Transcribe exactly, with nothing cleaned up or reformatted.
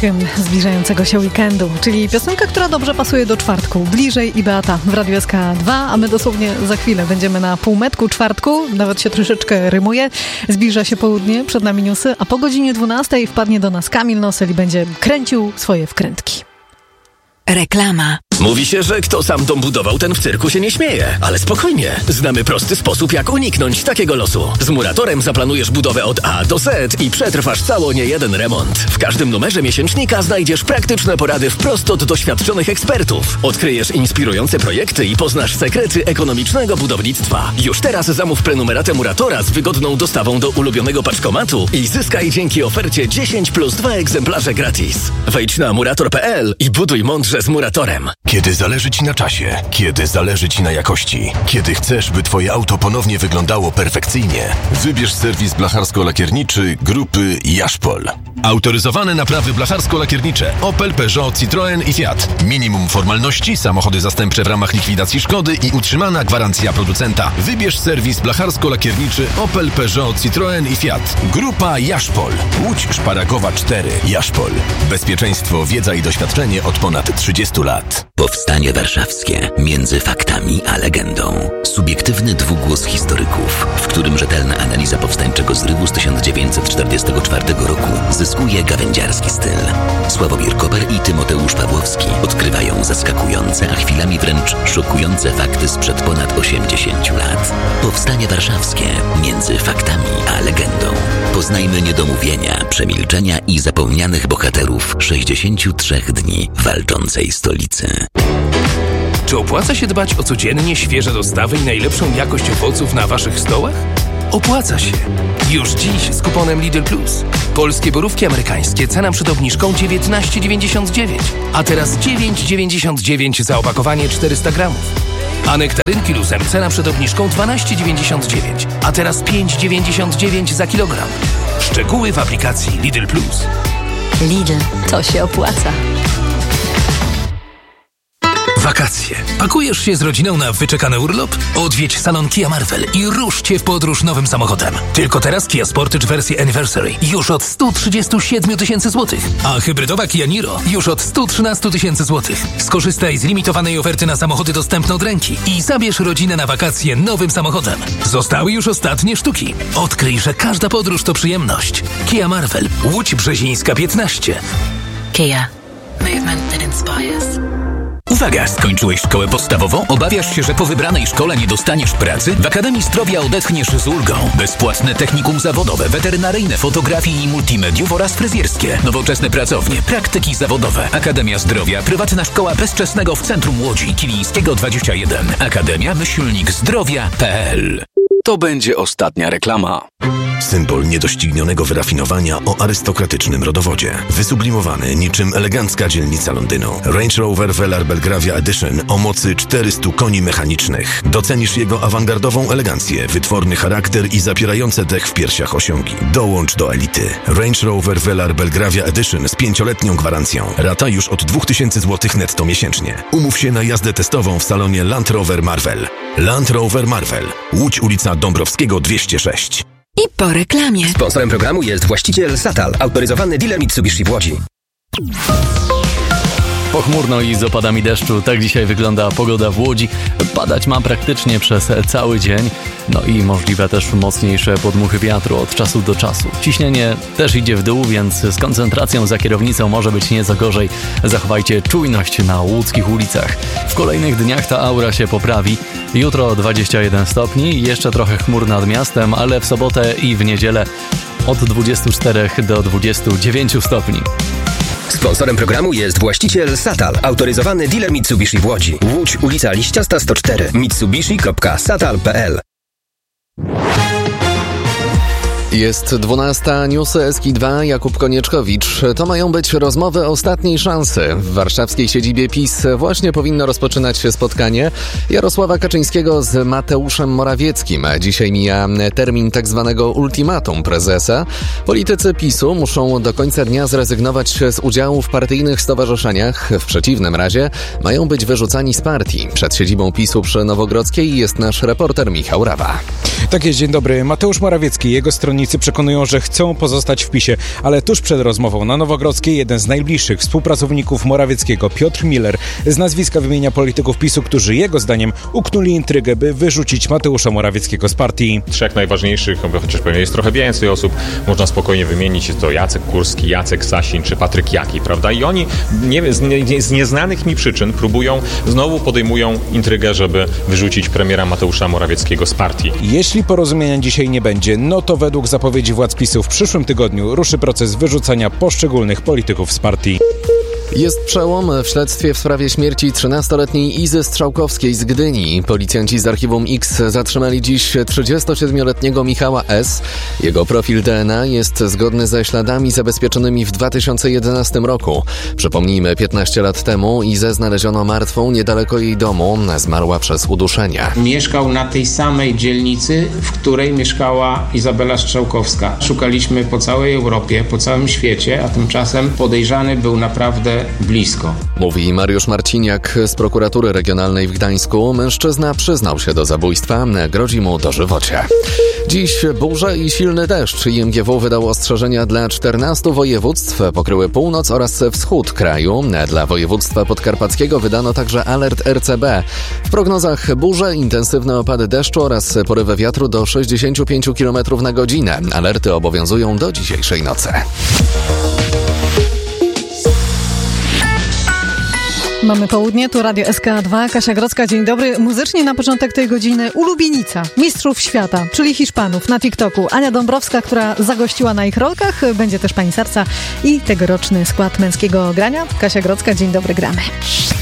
hymn zbliżającego się weekendu, czyli piosenka, która dobrze pasuje do czwartku. Bliżej i Beata w Radiu S K dwa, a my dosłownie za chwilę będziemy na półmetku czwartku, nawet się troszeczkę rymuje. Zbliża się południe, przed nami newsy, a po godzinie dwunastej wpadnie do nas Kamil Nosel i będzie kręcił swoje wkrętki. Reklama. Mówi się, że kto sam dom budował, ten w cyrku się nie śmieje. Ale spokojnie, znamy prosty sposób, jak uniknąć takiego losu. Z Muratorem zaplanujesz budowę od A do Z i przetrwasz cało niejeden remont. W każdym numerze miesięcznika znajdziesz praktyczne porady wprost od doświadczonych ekspertów. Odkryjesz inspirujące projekty i poznasz sekrety ekonomicznego budownictwa. Już teraz zamów prenumeratę Muratora z wygodną dostawą do ulubionego paczkomatu i zyskaj dzięki ofercie dziesięć plus dwa egzemplarze gratis. Wejdź na murator kropka p l i buduj mądrze z Muratorem. Kiedy zależy Ci na czasie, kiedy zależy Ci na jakości, kiedy chcesz, by Twoje auto ponownie wyglądało perfekcyjnie, wybierz serwis blacharsko-lakierniczy grupy Jaszpol. Autoryzowane naprawy blacharsko-lakiernicze Opel, Peugeot, Citroën i Fiat. Minimum formalności, samochody zastępcze w ramach likwidacji szkody i utrzymana gwarancja producenta. Wybierz serwis blacharsko-lakierniczy Opel, Peugeot, Citroën i Fiat. Grupa Jaszpol. Łódź Szparagowa cztery. Jaszpol. Bezpieczeństwo, wiedza i doświadczenie od ponad trzydziestu lat. Powstanie Warszawskie między faktami a legendą. Subiektywny dwugłos historyków, w którym rzetelna analiza powstańczego zrywu z tysiąc dziewięćset czterdziestego czwartego roku zyskuje gawędziarski styl. Sławomir Koper i Tymoteusz Pawłowski odkrywają zaskakujące, a chwilami wręcz szokujące fakty sprzed ponad osiemdziesięciu lat. Powstanie Warszawskie między faktami a legendą. Poznajmy niedomówienia, przemilczenia i zapomnianych bohaterów sześćdziesięciu trzech dni walczącej stolicy. Czy opłaca się dbać o codziennie świeże dostawy i najlepszą jakość owoców na Waszych stołach? Opłaca się. Już dziś z kuponem Lidl Plus. Polskie borówki amerykańskie, cena przed obniżką dziewiętnaście dziewięćdziesiąt dziewięć, a teraz dziewięć dziewięćdziesiąt dziewięć za opakowanie czterysta gramów. A nektarynki Lusem, cena przed obniżką dwanaście dziewięćdziesiąt dziewięć, a teraz pięć dziewięćdziesiąt dziewięć za kilogram. Szczegóły w aplikacji Lidl Plus. Lidl, to się opłaca. Wakacje. Pakujesz się z rodziną na wyczekany urlop? Odwiedź salon Kia Marvel i ruszcie w podróż nowym samochodem. Tylko teraz Kia Sportage wersji Anniversary już od sto trzydzieści siedem tysięcy złotych, a hybrydowa Kia Niro już od sto trzynaście tysięcy złotych. Skorzystaj z limitowanej oferty na samochody dostępne od ręki i zabierz rodzinę na wakacje nowym samochodem. Zostały już ostatnie sztuki. Odkryj, że każda podróż to przyjemność. Kia Marvel, Łódź Brzezińska piętnaście. Kia. Movement that inspires. Uwaga! Skończyłeś szkołę podstawową? Obawiasz się, że po wybranej szkole nie dostaniesz pracy? W Akademii Zdrowia odetchniesz z ulgą. Bezpłatne technikum zawodowe, weterynaryjne, fotografii i multimediów oraz fryzjerskie. Nowoczesne pracownie, praktyki zawodowe. Akademia Zdrowia, prywatna szkoła bezczesnego w centrum Łodzi, Kilińskiego dwadzieścia jeden. Akademia myślnik zdrowia kropka p l. To będzie ostatnia reklama. Symbol niedoścignionego wyrafinowania o arystokratycznym rodowodzie. Wysublimowany niczym elegancka dzielnica Londynu. Range Rover Velar Belgravia Edition o mocy czterystu koni mechanicznych. Docenisz jego awangardową elegancję, wytworny charakter i zapierające dech w piersiach osiągi. Dołącz do elity. Range Rover Velar Belgravia Edition z pięcioletnią gwarancją. Rata już od dwa tysiące złotych netto miesięcznie. Umów się na jazdę testową w salonie Land Rover Marvel. Land Rover Marvel. Łódź, ulica Dąbrowskiego dwieście sześć. I po reklamie. Sponsorem programu jest właściciel Satal, autoryzowany dealer Mitsubishi w Łodzi. Pochmurno i z opadami deszczu, tak dzisiaj wygląda pogoda w Łodzi. Padać ma praktycznie przez cały dzień, no i możliwe też mocniejsze podmuchy wiatru od czasu do czasu. Ciśnienie też idzie w dół, więc z koncentracją za kierownicą może być nieco gorzej. Zachowajcie czujność na łódzkich ulicach. W kolejnych dniach ta aura się poprawi. Jutro dwadzieścia jeden stopni, jeszcze trochę chmur nad miastem, ale w sobotę i w niedzielę od dwudziestu czterech do dwudziestu dziewięciu stopni. Sponsorem programu jest właściciel Satal, autoryzowany dealer Mitsubishi w Łodzi. Łódź, ulica Liściasta sto cztery. mitsubishi kropka satal kropka p l. Jest dwunasta, newsy S K dwa, Jakub Konieczkowicz. To mają być rozmowy ostatniej szansy. W warszawskiej siedzibie PiS właśnie powinno rozpoczynać się spotkanie Jarosława Kaczyńskiego z Mateuszem Morawieckim. Dzisiaj mija termin tak zwanego ultimatum prezesa. Politycy PiSu muszą do końca dnia zrezygnować z udziału w partyjnych stowarzyszeniach. W przeciwnym razie mają być wyrzucani z partii. Przed siedzibą PiSu przy Nowogrodzkiej jest nasz reporter Michał Rawa. Tak jest, dzień dobry. Mateusz Morawiecki i jego stronnicy zawodnicy przekonują, że chcą pozostać w PiSie, ale tuż przed rozmową na Nowogrodzkiej jeden z najbliższych współpracowników Morawieckiego, Piotr Miller, z nazwiska wymienia polityków PiSu, którzy jego zdaniem uknuli intrygę, by wyrzucić Mateusza Morawieckiego z partii. Trzech najważniejszych, chociaż pewnie jest trochę więcej osób, można spokojnie wymienić. Jest to Jacek Kurski, Jacek Sasin czy Patryk Jaki, prawda? I oni nie, z, nie, z nieznanych mi przyczyn próbują, znowu podejmują intrygę, żeby wyrzucić premiera Mateusza Morawieckiego z partii. Jeśli porozumienia dzisiaj nie będzie, no to według zapowiedzi władz PiSu w przyszłym tygodniu ruszy proces wyrzucania poszczególnych polityków z partii. Jest przełom w śledztwie w sprawie śmierci trzynastoletniej Izy Strzałkowskiej z Gdyni. Policjanci z Archiwum X zatrzymali dziś trzydziestosiedmioletniego Michała S. Jego profil D N A jest zgodny ze śladami zabezpieczonymi w dwa tysiące jedenastym roku. Przypomnijmy, piętnaście lat temu Izę znaleziono martwą niedaleko jej domu. Zmarła przez uduszenie. Mieszkał na tej samej dzielnicy, w której mieszkała Izabela Strzałkowska. Szukaliśmy po całej Europie, po całym świecie, a tymczasem podejrzany był naprawdę blisko. Mówi Mariusz Marciniak z prokuratury regionalnej w Gdańsku. Mężczyzna przyznał się do zabójstwa, grozi mu dożywocie. Dziś burze i silny deszcz. I M G W wydał ostrzeżenia dla czternastu województw, pokryły północ oraz wschód kraju. Dla województwa podkarpackiego wydano także alert R C B. W prognozach burze, intensywne opady deszczu oraz porywy wiatru do sześćdziesiąt pięć kilometrów na godzinę. Alerty obowiązują do dzisiejszej nocy. Mamy południe, tu Radio S K dwa, Kasia Grodzka, dzień dobry. Muzycznie na początek tej godziny ulubienica mistrzów świata, czyli Hiszpanów na TikToku. Ania Dąbrowska, która zagościła na ich rolkach, będzie też pani Sarca i tegoroczny skład męskiego grania. Kasia Grodzka, dzień dobry, gramy.